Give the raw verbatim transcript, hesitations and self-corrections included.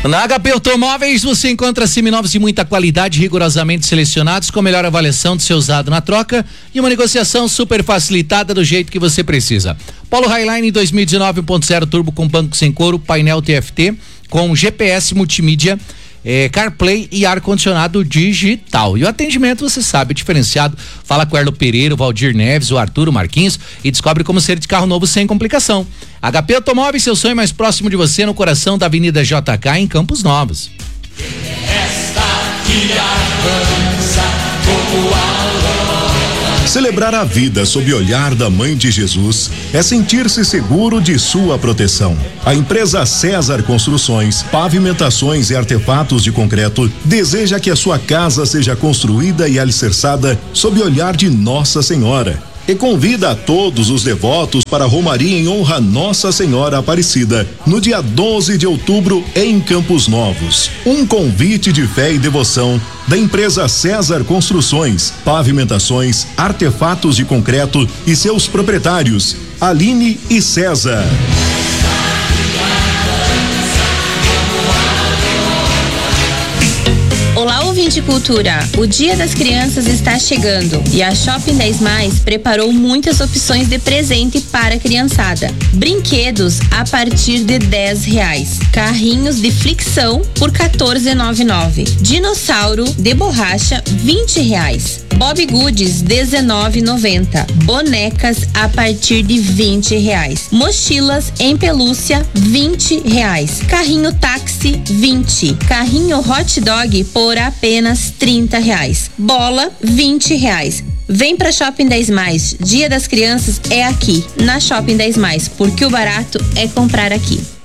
Na H P Automóveis você encontra seminovos de muita qualidade, rigorosamente selecionados, com melhor avaliação do seu usado na troca e uma negociação super facilitada do jeito que você precisa. Polo Highline dois mil e dezenove um ponto zero turbo com banco sem couro, painel T F T com G P S multimídia, É, CarPlay e ar-condicionado digital. E o atendimento, você sabe, é diferenciado. Fala com o Erlo Pereira, o Valdir Neves, o Arthur, o Marquinhos e descobre como ser de carro novo sem complicação. H P Automóveis, seu sonho mais próximo de você, no coração da Avenida J K, em Campos Novos. Esta que avança como a Celebrar a vida sob o olhar da Mãe de Jesus é sentir-se seguro de sua proteção. A empresa César Construções, Pavimentações e Artefatos de Concreto deseja que a sua casa seja construída e alicerçada sob o olhar de Nossa Senhora. E convida a todos os devotos para a Romaria em honra a Nossa Senhora Aparecida, no dia doze de outubro, em Campos Novos. Um convite de fé e devoção da empresa César Construções, Pavimentações, Artefatos de Concreto e seus proprietários, Aline e César. Olá, ouvinte Cultura! O Dia das Crianças está chegando e a Shopping dez Mais preparou muitas opções de presente para a criançada. Brinquedos a partir de dez reais. Carrinhos de fricção por quatorze reais e noventa e nove centavos. Dinossauro de borracha, vinte reais. Bob Goods, dezenove reais e noventa centavos. Bonecas a partir de vinte reais. Mochilas em pelúcia, vinte reais. Carrinho táxi, vinte. Carrinho hot dog por apenas trinta reais. Bola, vinte reais. Vem pra Shopping dez Mais. Dia das Crianças é aqui, na Shopping dez Mais, porque o barato é comprar aqui.